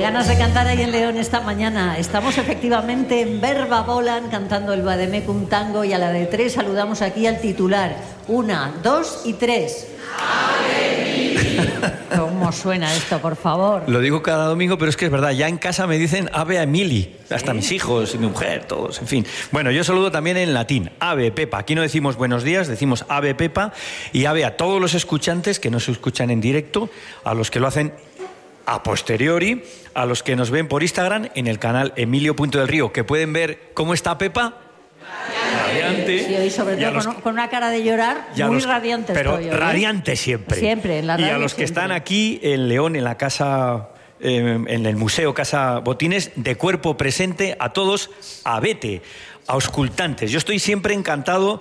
ganas de cantar ahí en León esta mañana. Estamos efectivamente en Verba Volan cantando el Vademecum Tango y a la de 3 saludamos aquí al titular. 1, 2 y 3. ¿Cómo suena esto, por favor? Lo digo cada domingo, pero es que es verdad. Ya en casa me dicen Ave a Emili. Hasta mis hijos y mi mujer, todos, en fin. Bueno, yo saludo también en latín. Ave Pepa. Aquí no decimos buenos días, decimos Ave Pepa. Y ave a todos los escuchantes que no se escuchan en directo, a los que lo hacen a posteriori, a los que nos ven por Instagram en el canal Emilio.delrío, que pueden ver cómo está Pepa. Radiante. Sí, y sobre todo con una cara de llorar muy radiante. Pero estoy, radiante siempre. Siempre, en la radio. Y a los que están aquí en León, en la casa, en el Museo Casa Botines, de cuerpo presente, a todos, a vete, a auscultantes. Yo estoy siempre encantado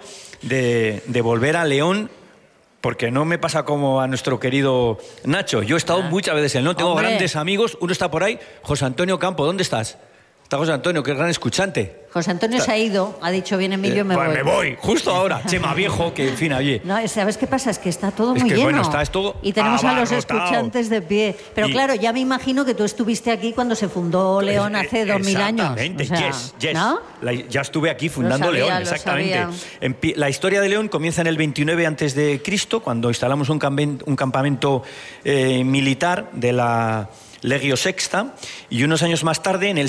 de volver a León, porque no me pasa como a nuestro querido Nacho. Yo he estado muchas veces en León, tengo grandes amigos. Uno está por ahí, José Antonio Campo, ¿dónde estás? Está José Antonio, que es gran escuchante. José Antonio se ha ido, ha dicho, viene Emilio, me voy. Me voy, justo ahora. Chema Viejo, que en fin, allí. No, ¿sabes qué pasa? Es que está todo muy lleno. Bueno, está esto y tenemos a los abarrotado. Escuchantes de pie. Pero claro, ya me imagino que tú estuviste aquí cuando se fundó León hace 2000 años. Exactamente, o sea, yes. ¿no? Ya estuve aquí fundando León, exactamente. La historia de León comienza en el 29 a.C., cuando instalamos un campamento militar de la Legio Sexta, y unos años más tarde, en el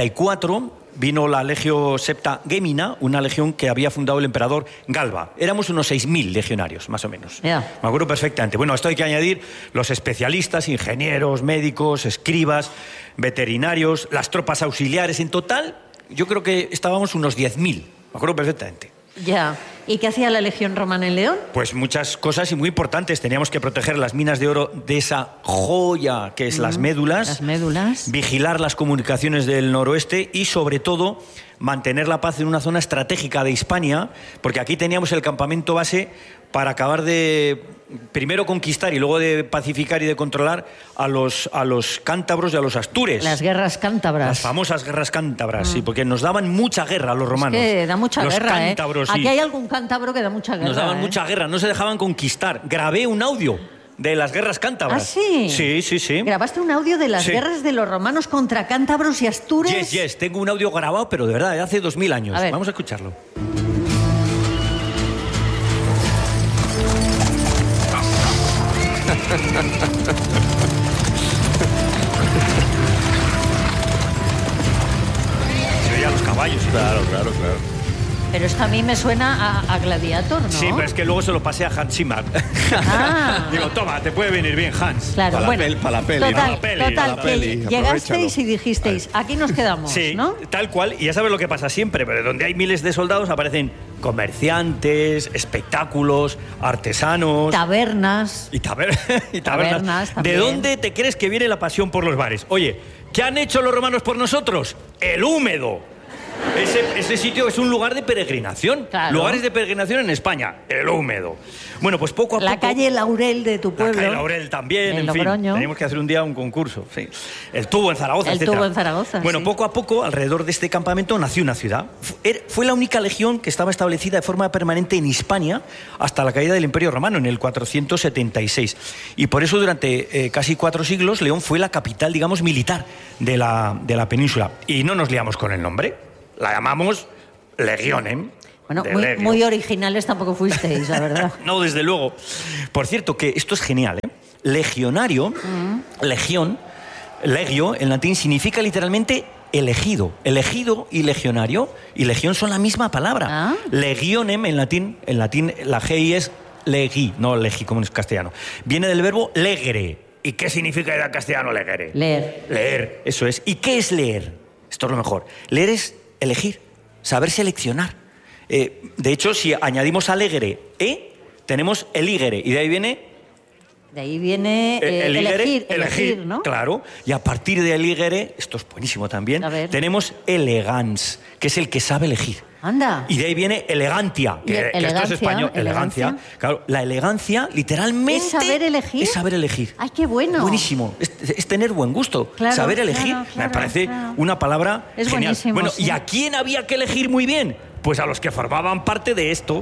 74, vino la Legio Septa Gemina, una legión que había fundado el emperador Galba. Éramos unos 6.000 legionarios, más o menos. Me acuerdo perfectamente. Bueno, esto hay que añadir los especialistas, ingenieros, médicos, escribas, veterinarios, las tropas auxiliares. En total, yo creo que estábamos unos 10.000. Me acuerdo perfectamente. Ya. ¿Y qué hacía la Legión Romana en León? Pues muchas cosas y muy importantes. Teníamos que proteger las minas de oro de esa joya que es las médulas. Las médulas. Vigilar las comunicaciones del noroeste y, sobre todo, mantener la paz en una zona estratégica de Hispania, porque aquí teníamos el campamento base para acabar de, primero, conquistar y luego de pacificar y de controlar a los cántabros y a los astures. Las guerras cántabras. Las famosas guerras cántabras, sí, porque nos daban mucha guerra a los romanos. Es que da mucha guerra, cántabros, Aquí hay algún cántabro que da mucha guerra. Nos daban mucha guerra, no se dejaban conquistar. Grabé un audio de las guerras cántabras. ¿Ah, sí? Sí. ¿Grabaste un audio de las guerras de los romanos contra cántabros y astures? Yes. Tengo un audio grabado, pero de verdad, de hace 2000 años. A ver. Vamos a escucharlo. Se veían los caballos. Claro. Pero esto a mí me suena a Gladiator, ¿no? Sí, pero es que luego se lo pasé a Hans Zimmer. Digo, toma, te puede venir bien, Hans. Claro, para la peli. Total, que llegasteis y dijisteis, aquí nos quedamos, sí, ¿no? Tal cual, y ya sabes lo que pasa siempre, pero donde hay miles de soldados aparecen comerciantes, espectáculos, artesanos... Tabernas. Y tabernas. También. ¿De dónde te crees que viene la pasión por los bares? Oye, ¿qué han hecho los romanos por nosotros? El húmedo. Ese sitio es un lugar de peregrinación. Claro. Lugares de peregrinación en España, el húmedo. Bueno, pues poco a poco... La calle Laurel de tu pueblo. La calle Laurel también, en Logroño. fin. Tenemos que hacer un día un concurso. Sí. El tubo en Zaragoza, El etcétera. tubo en Zaragoza, Bueno, sí. poco a poco, alrededor de este campamento nació una ciudad. Fue la única legión que estaba establecida de forma permanente en Hispania hasta la caída del Imperio Romano, en el 476. Y por eso, durante casi 4 siglos, León fue la capital, digamos, militar de la península. Y no nos liamos con el nombre. La llamamos Legionem. Bueno, muy originales tampoco fuisteis, la verdad. No, desde luego. Por cierto, que esto es genial, ¿eh? Legionario, legión, legio, en latín, significa literalmente elegido. Elegido y legionario y legión son la misma palabra. Legionem, en latín la GI es legi, no legi como en castellano. Viene del verbo legere. ¿Y qué significa en castellano legere? Leer, eso es. ¿Y qué es leer? Esto es lo mejor. Leer es elegir, saber seleccionar. De hecho, si añadimos alegre tenemos eligere, y de ahí viene... De ahí viene elegir, ¿no? Claro, y a partir de eligere, esto es buenísimo también, tenemos elegans, que es el que sabe elegir. Anda. Y de ahí viene elegantia, que esto es español, elegancia. Claro, la elegancia literalmente... ¿Es saber elegir? Es saber elegir. ¡Ay, qué bueno! Buenísimo, es tener buen gusto. Claro, saber elegir, me parece una palabra es genial. Buenísimo, bueno, sí. ¿Y a quién había que elegir muy bien? Pues a los que formaban parte de esto.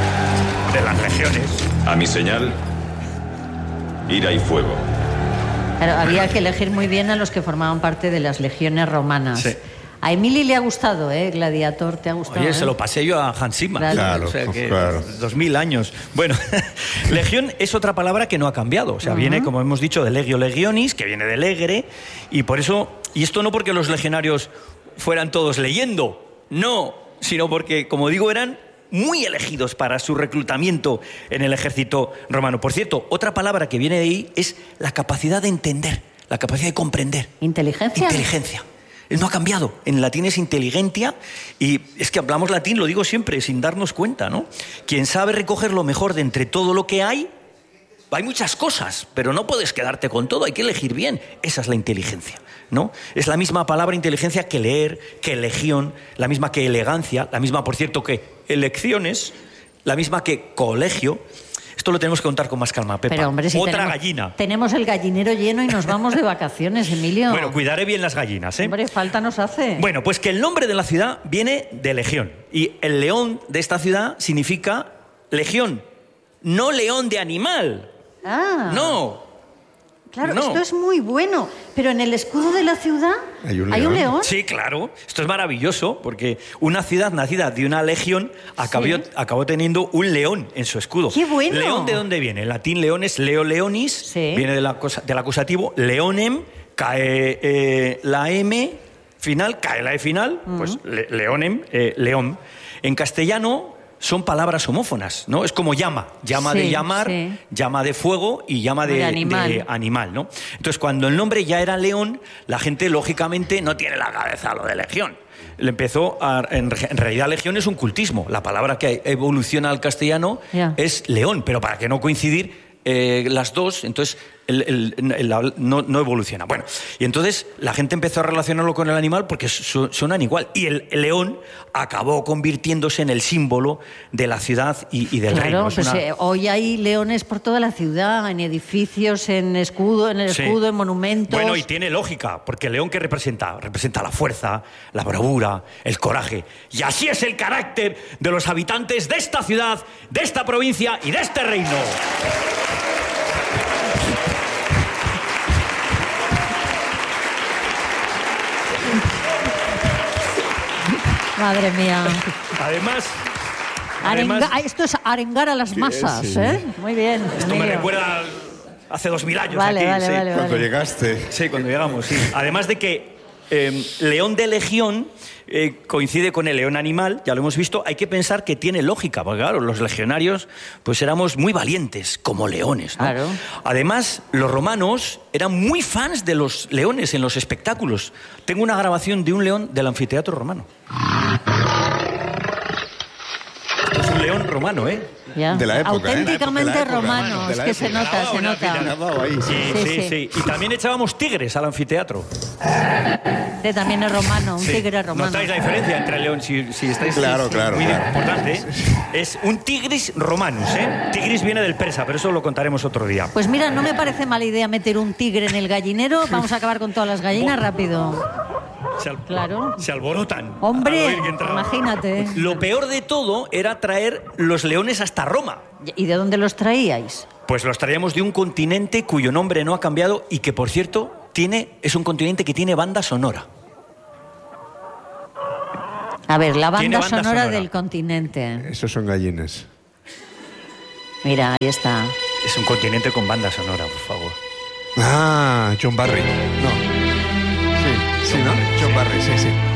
De las legiones. A mi señal, ira y fuego. Claro, había que elegir muy bien a los que formaban parte de las legiones romanas. Sí. A Emily le ha gustado, Gladiator, ¿te ha gustado? Oye, se lo pasé yo a Hans Zimmer. Claro, o sea que claro. 2000 años. Bueno, legión es otra palabra que no ha cambiado. O sea, viene, como hemos dicho, de legio legionis, que viene de legere, y por eso, y esto no porque los legionarios fueran todos leyendo, no, sino porque, como digo, eran muy elegidos para su reclutamiento en el ejército romano. Por cierto, otra palabra que viene de ahí es la capacidad de entender, la capacidad de comprender. ¿Inteligencia? Inteligencia. No ha cambiado. En latín es inteligentia, y es que hablamos latín, lo digo siempre, sin darnos cuenta, ¿no? Quien sabe recoger lo mejor de entre todo lo que hay muchas cosas, pero no puedes quedarte con todo, hay que elegir bien. Esa es la inteligencia, ¿no? Es la misma palabra inteligencia que leer, que legión, la misma que elegancia, la misma, por cierto, que elecciones, la misma que colegio. Esto lo tenemos que contar con más calma, Pepa. Pero, hombre, si otra gallina. Tenemos el gallinero lleno y nos vamos de vacaciones, Emilio. Bueno, cuidaré bien las gallinas, ¿eh? Hombre, falta nos hace. Bueno, pues que el nombre de la ciudad viene de legión. Y el león de esta ciudad significa legión, no león de animal. Ah. No. Claro, no. Esto es muy bueno. Pero en el escudo de la ciudad ¿Hay un león? Sí, claro. Esto es maravilloso, porque una ciudad nacida de una legión acabó teniendo un león en su escudo. ¡Qué bueno! ¿León de dónde viene? En latín león es leo leonis, Sí. viene del acusativo leonem, cae la M final, cae la E final, pues leonem, león. En castellano son palabras homófonas, ¿no? Es como llama de llamar, sí. llama de fuego y llama de animal, ¿no? Entonces, cuando el nombre ya era león, la gente, lógicamente, no tiene la cabeza lo de legión. En realidad, legión es un cultismo. La palabra que evoluciona al castellano es león, pero para que no coincidir las dos, entonces no evoluciona. Bueno, y entonces la gente empezó a relacionarlo con el animal porque suenan igual. Y el león acabó convirtiéndose en el símbolo de la ciudad y del reino. Claro, pues hoy hay leones por toda la ciudad, en edificios, en el escudo, en monumentos. Bueno, y tiene lógica, porque el león, ¿qué representa? Representa la fuerza, la bravura, el coraje. Y así es el carácter de los habitantes de esta ciudad, de esta provincia y de este reino. Madre mía. Además, esto es arengar a las masas, sí. Muy bien. Esto me recuerda hace 2000 años Vale. Cuando llegaste. Sí, cuando llegamos, sí. Además de que león de legión coincide con el león animal, ya lo hemos visto, hay que pensar que tiene lógica, porque claro, los legionarios pues éramos muy valientes, como leones, ¿no? Claro. Además, los romanos eran muy fans de los leones en los espectáculos. Tengo una grabación de un león del anfiteatro romano. Esto es un león romano, ¿eh? Ya. De la época, auténticamente romano, de es la que época. se nota, se nota. Ahí, sí. Sí. Y también echábamos tigres al anfiteatro. También es romano, un tigre romano. ¿Notáis la diferencia entre león? Si estáis... Claro. Muy importante, ¿eh? Es un tigris romanus, ¿eh? Tigris viene del persa, pero eso lo contaremos otro día. Pues mira, no me parece mala idea meter un tigre en el gallinero. Vamos a acabar con todas las gallinas rápido. Claro. Se alborotan. Hombre, al oír que entraba. imagínate. Lo peor de todo era traer los leones hasta Roma. ¿Y de dónde los traíais? Pues los traíamos de un continente cuyo nombre no ha cambiado y que, por cierto, es un continente que tiene banda sonora. A ver, la banda sonora del continente. Esos son gallinas. Mira, ahí está. Es un continente con banda sonora, por favor. Ah, John Barry. No. Sí, ¿no? John Barry, sí.